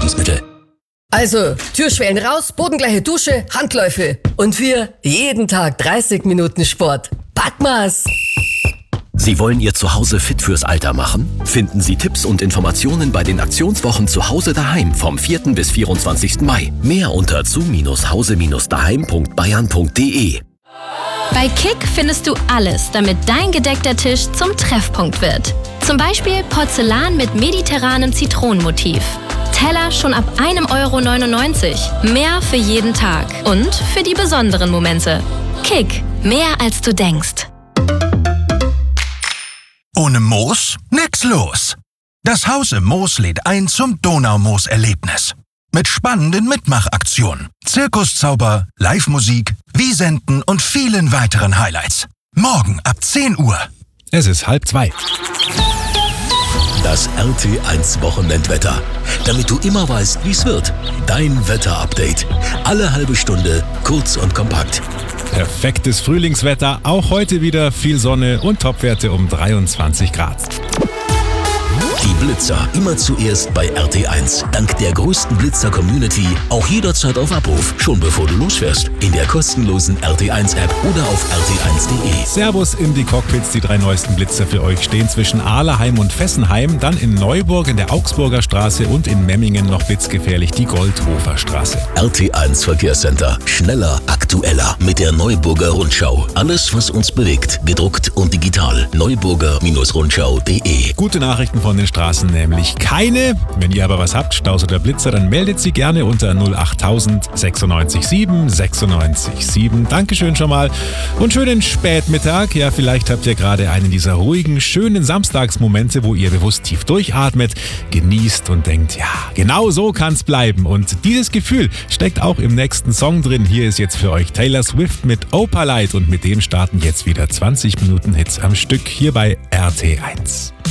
Lebensmittel. Also, Türschwellen raus, bodengleiche Dusche, Handläufe. Und wir jeden Tag 30 Minuten Sport. Packmas! Sie wollen Ihr Zuhause fit fürs Alter machen? Finden Sie Tipps und Informationen bei den Aktionswochen Zuhause daheim vom 4. bis 24. Mai. Mehr unter zu-hause-daheim.bayern.de. Bei Kick findest du alles, damit dein gedeckter Tisch zum Treffpunkt wird. Zum Beispiel Porzellan mit mediterranem Zitronenmotiv. Teller schon ab 1,99 €. Mehr für jeden Tag und für die besonderen Momente. Kick, mehr als du denkst. Ohne Moos nix los. Das Haus im Moos lädt ein zum Donaumoos-Erlebnis. Mit spannenden Mitmachaktionen, Zirkuszauber, Live-Musik, Wiesenten und vielen weiteren Highlights. Morgen ab 10 Uhr. Es ist 1:30. Das RT1 Wochenendwetter. Damit du immer weißt, wie es wird. Dein Wetterupdate. Alle halbe Stunde, kurz und kompakt. Perfektes Frühlingswetter, auch heute wieder viel Sonne und Topwerte um 23 Grad. Die Blitzer immer zuerst bei RT1. Dank der größten Blitzer-Community auch jederzeit auf Abruf. Schon bevor du losfährst. In der kostenlosen RT1-App oder auf rt1.de. Servus in die Cockpits, die 3 neuesten Blitzer für euch stehen zwischen Ahleheim und Fessenheim, dann in Neuburg in der Augsburger Straße und in Memmingen noch blitzgefährlich die Goldhofer Straße. RT1 Verkehrscenter. Schneller, aktueller mit der Neuburger Rundschau. Alles, was uns bewegt, gedruckt und digital. Neuburger-Rundschau.de. Gute Nachrichten von den Straßen nämlich keine. Wenn ihr aber was habt, Staus oder Blitzer, dann meldet sie gerne unter 08000 96 7 96 7. Dankeschön schon mal und schönen Spätmittag. Ja, vielleicht habt ihr gerade einen dieser ruhigen, schönen Samstagsmomente, wo ihr bewusst tief durchatmet, genießt und denkt, ja, genau so kann's bleiben. Und dieses Gefühl steckt auch im nächsten Song drin. Hier ist jetzt für euch Taylor Swift mit Opalite und mit dem starten jetzt wieder 20 Minuten Hits am Stück hier bei RT1.